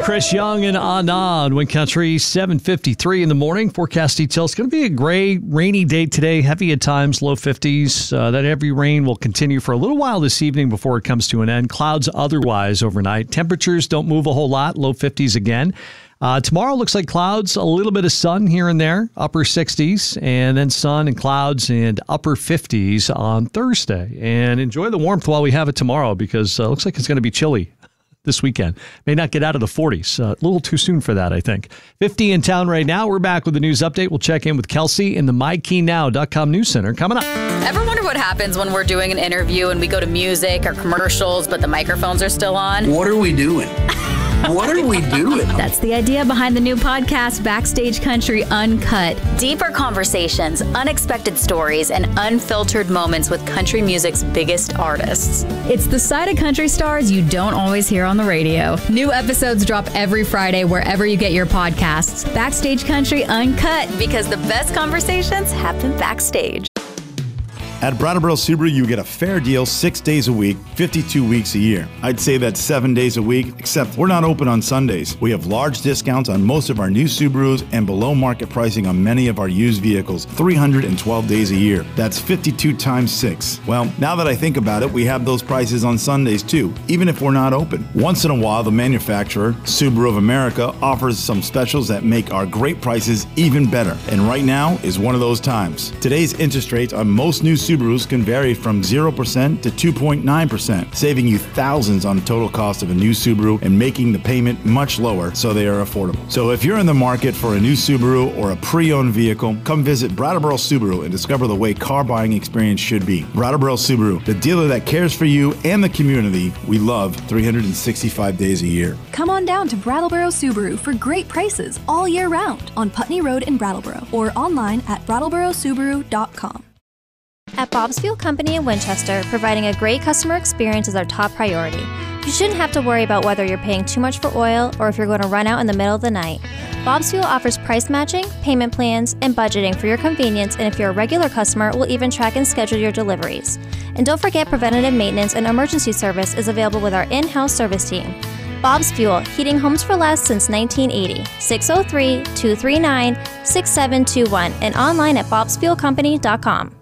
Chris Young and Anand, Wind Country, 7:53 in the morning. Forecast details. It's going to be a gray, rainy day today. Heavy at times, low 50s. That heavy rain will continue for a little while this evening before it comes to an end. Clouds otherwise overnight. Temperatures don't move a whole lot. Low 50s again. Tomorrow looks like clouds, a little bit of sun here and there, upper 60s, and then sun and clouds and upper 50s on Thursday. And enjoy the warmth while we have it tomorrow because it looks like it's going to be chilly this weekend. May not get out of the 40s. A little too soon for that, I think. 50 in town right now. We're back with the news update. We'll check in with Kelsey in the MyKeyNow.com News Center coming up. Ever wonder what happens when we're doing an interview and we go to music or commercials, but the microphones are still on? What are we doing? What are we doing? That's the idea behind the new podcast, Backstage Country Uncut. Deeper conversations, unexpected stories, and unfiltered moments with country music's biggest artists. It's the side of country stars you don't always hear on the radio. New episodes drop every Friday wherever you get your podcasts. Backstage Country Uncut. Because the best conversations happen backstage. At Brattleboro Subaru, you get a fair deal 6 days a week, 52 weeks a year. I'd say that's 7 days a week, except we're not open on Sundays. We have large discounts on most of our new Subarus and below market pricing on many of our used vehicles, 312 days a year. That's 52 times 6. Well, now that I think about it, we have those prices on Sundays too, even if we're not open. Once in a while, the manufacturer, Subaru of America, offers some specials that make our great prices even better. And right now is one of those times. Today's interest rates on most new Subarus can vary from 0% to 2.9%, saving you thousands on the total cost of a new Subaru and making the payment much lower so they are affordable. So if you're in the market for a new Subaru or a pre-owned vehicle, come visit Brattleboro Subaru and discover the way car buying experience should be. Brattleboro Subaru, the dealer that cares for you and the community we love 365 days a year. Come on down to Brattleboro Subaru for great prices all year round on Putney Road in Brattleboro or online at brattleborosubaru.com. At Bob's Fuel Company in Winchester, providing a great customer experience is our top priority. You shouldn't have to worry about whether you're paying too much for oil or if you're going to run out in the middle of the night. Bob's Fuel offers price matching, payment plans, and budgeting for your convenience, and if you're a regular customer, we'll even track and schedule your deliveries. And don't forget, preventative maintenance and emergency service is available with our in-house service team. Bob's Fuel, heating homes for less since 1980. 603-239-6721 and online at bobsfuelcompany.com.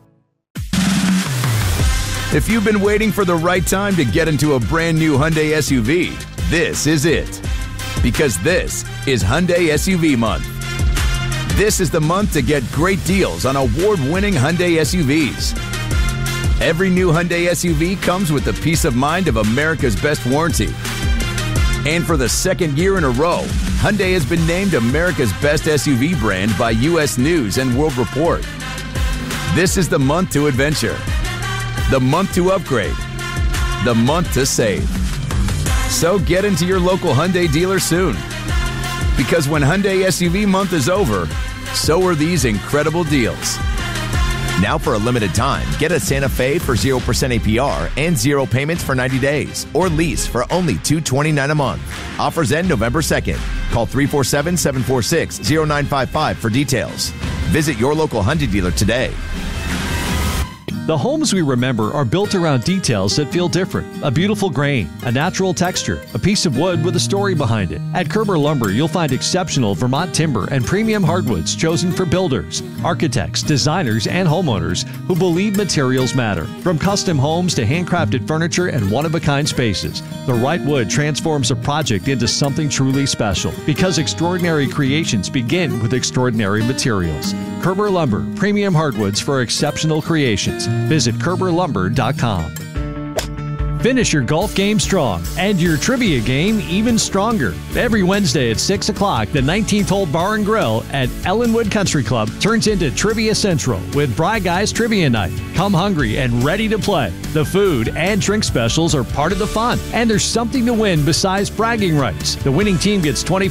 If you've been waiting for the right time to get into a brand new Hyundai SUV, this is it. Because this is Hyundai SUV Month. This is the month to get great deals on award-winning Hyundai SUVs. Every new Hyundai SUV comes with the peace of mind of America's best warranty. And for the second year in a row, Hyundai has been named America's best SUV brand by U.S. News and World Report. This is the month to adventure. The month to upgrade. The month to save. So get into your local Hyundai dealer soon. Because when Hyundai SUV month is over, so are these incredible deals. Now for a limited time, get a Santa Fe for 0% APR and 0 payments for 90 days. Or lease for only $229 a month. Offers end November 2nd. Call 347-746-0955 for details. Visit your local Hyundai dealer today. The homes we remember are built around details that feel different. A beautiful grain, a natural texture, a piece of wood with a story behind it. At Kerber Lumber, you'll find exceptional Vermont timber and premium hardwoods chosen for builders, architects, designers, and homeowners who believe materials matter. From custom homes to handcrafted furniture and one-of-a-kind spaces, the right wood transforms a project into something truly special. Because extraordinary creations begin with extraordinary materials. Kerber Lumber, premium hardwoods for exceptional creations. Visit KerberLumber.com. Finish your golf game strong and your trivia game even stronger. Every Wednesday at 6 o'clock, the 19th Hole Bar and Grill at Ellenwood Country Club turns into Trivia Central with Bry Guys Trivia Night. Come hungry and ready to play. The food and drink specials are part of the fun, and there's something to win besides bragging rights. The winning team gets 20